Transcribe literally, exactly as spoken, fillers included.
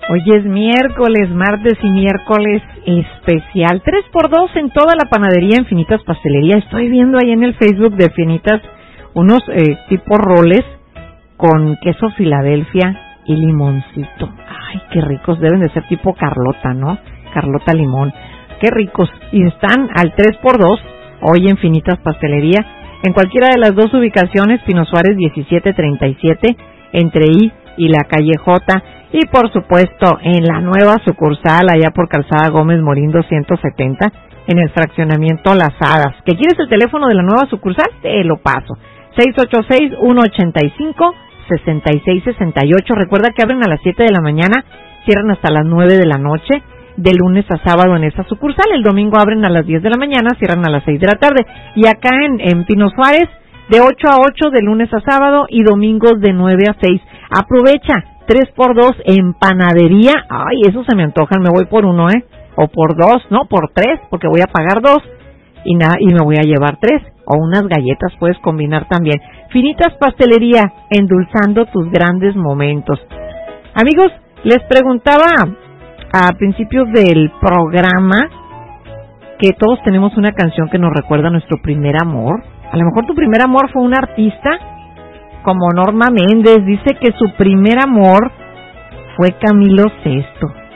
Hoy es miércoles, martes y miércoles especial. tres por dos en toda la panadería en Finitas Pastelería. Estoy viendo ahí en el Facebook de Finitas unos eh, tipo roles con queso Filadelfia y limoncito. Ay, qué ricos. Deben de ser tipo Carlota, ¿no? Carlota limón. Qué ricos. Y están al tres por dos hoy en Finitas Pastelería. En cualquiera de las dos ubicaciones, Pino Suárez diecisiete treinta y siete, entre I y la calle J. Y por supuesto en la nueva sucursal allá por Calzada Gómez Morín doscientos setenta en el fraccionamiento Las Hadas. ¿Qué quieres el teléfono de la nueva sucursal? Te lo paso. seis ocho seis, uno ocho cinco, seis seis seis ocho. Recuerda que abren a las siete de la mañana, cierran hasta las nueve de la noche, de lunes a sábado en esa sucursal. El domingo abren a las diez de la mañana, cierran a las seis de la tarde. Y acá en, en Pino Suárez, de ocho a ocho de lunes a sábado y domingos de nueve a seis. Aprovecha. tres por dos en panadería. Ay, eso se me antojan, me voy por uno, ¿eh? O por dos, no, por tres, porque voy a pagar dos y nada, y me voy a llevar tres. O unas galletas puedes combinar también. Finitas Pastelería, endulzando tus grandes momentos. Amigos, les preguntaba a principios del programa que todos tenemos una canción que nos recuerda a nuestro primer amor. A lo mejor tu primer amor fue un artista, como Norma Méndez. Dice que su primer amor fue Camilo Sesto.